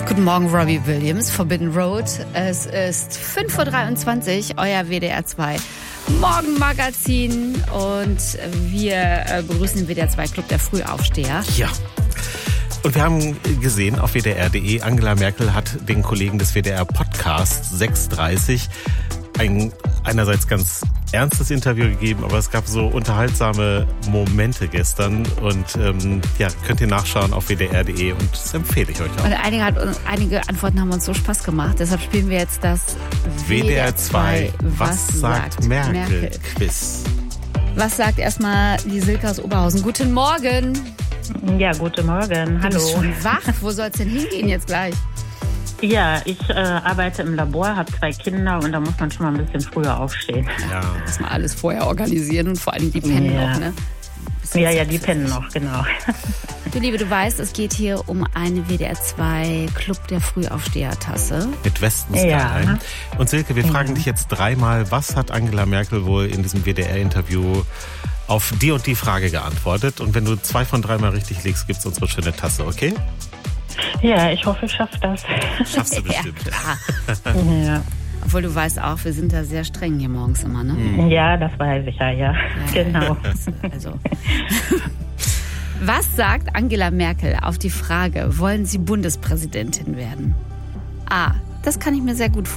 Guten Morgen, Robbie Williams, Forbidden Road. Es ist 5:23 Uhr, euer WDR 2 Morgenmagazin. Und wir begrüßen den WDR 2 Club der Frühaufsteher. Ja. Und wir haben gesehen auf wdr.de, Angela Merkel hat den Kollegen des WDR Podcast 6:30 ein einerseits ganz ernstes Interview gegeben, aber es gab so unterhaltsame Momente gestern und könnt ihr nachschauen auf wdr.de und das empfehle ich euch auch. Und einige Antworten haben uns so Spaß gemacht, deshalb spielen wir jetzt das WDR 2 Was sagt Merkel Quiz. Was sagt erstmal die Silke aus Oberhausen? Guten Morgen. Ja, guten Morgen. Hallo. Du bist schon wach. Wo soll es denn hingehen jetzt gleich? Ja, ich arbeite im Labor, habe 2 Kinder und da muss man schon mal ein bisschen früher aufstehen. Ja. Muss man alles vorher organisieren und vor allem die pennen noch, ne? Ja, die pennen noch, genau. Du Liebe, du weißt, es geht hier um eine WDR 2 Club der Frühaufsteher-Tasse. Mit Westensky. Ja. Und Silke, wir fragen dich jetzt 3-mal, was hat Angela Merkel wohl in diesem WDR-Interview auf die und die Frage geantwortet? Und wenn du 2 von 3 Mal richtig liegst, gibt's unsere schöne Tasse, okay? Ja, ich hoffe, ich schaffe das. Schaffst du bestimmt. Ja, Ja. obwohl du weißt auch, wir sind da sehr streng hier morgens immer, ne? Ja, das weiß ich ja. Genau. Also. Was sagt Angela Merkel auf die Frage, wollen Sie Bundespräsidentin werden? A. Das kann ich mir sehr gut